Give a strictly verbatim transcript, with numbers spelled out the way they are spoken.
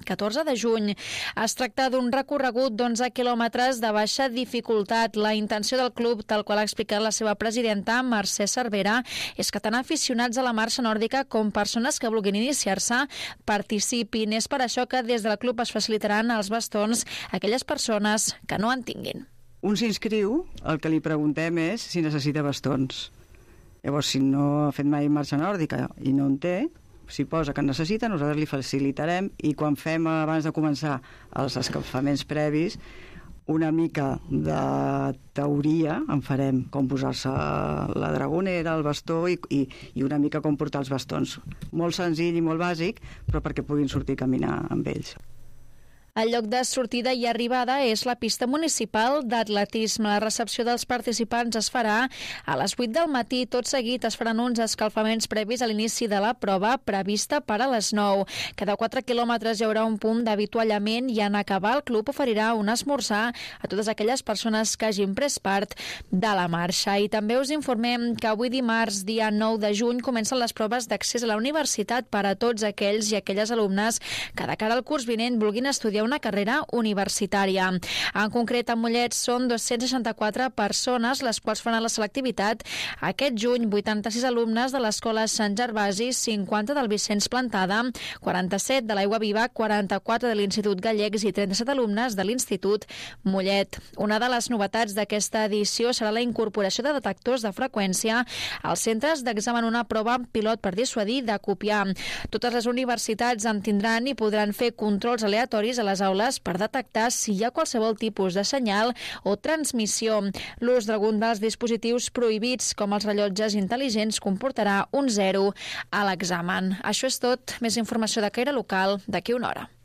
catorze de juny. Es tracta d'un recorregut d'onze quilòmetres de baixa dificultat. La intenció del club, tal qual ha explicat la seva presidenta, Mercè Cervera, és que tant aficionats a la marxa nòrdica com persones que vulguin iniciar-se participin. És per això que des del club es facilitaran els bastons a aquelles persones que no en tinguin. Un s'inscriu, el que li preguntem és si necessita bastons. Llavors, si no ha fet mai marxa nòrdica i no en té, si posa que en necessita, nosaltres li facilitarem, i quan fem, abans de començar els escalfaments previs, una mica de teoria en farem, com posar-se la dragonera, el bastó i, i, i una mica com portar els bastons. Molt senzill i molt bàsic, però perquè puguin sortir a caminar amb ells. El lloc de sortida i arribada és la pista municipal d'atletisme. La recepció dels participants es farà a les vuit del matí. Tot seguit es faran uns escalfaments previs a l'inici de la prova prevista per a les nou. Cada quatre quilòmetres hi haurà un punt d'avituallament i en acabar el club oferirà un esmorzar a totes aquelles persones que hagin pres part de la marxa. I també us informem que avui dimarts, dia nou de juny, comencen les proves d'accés a la universitat per a tots aquells i aquelles alumnes que de cara al curs vinent vulguin estudiar una carrera universitària. En concret, a Mollet són dos-cents seixanta-quatre persones les quals faran la selectivitat. Aquest juny, vuitanta-sis alumnes de l'Escola Sant Gervasi, cinquanta del Vicenç Plantada, quaranta-set de l'Aigua Viva, quaranta-quatre de l'Institut Gallecs i trenta-set alumnes de l'Institut Mollet. Una de les novetats d'aquesta edició serà la incorporació de detectors de freqüència als centres d'examen, una prova pilot per dissuadir de copiar. Totes les universitats en tindran i podran fer controls aleatoris a les aules per detectar si hi ha qualsevol tipus de senyal o transmissió. L'ús d'algun dels dispositius prohibits, com els rellotges intel·ligents, comportarà un zero a l'examen. Això és tot. Més informació de caire local d'aquí una hora.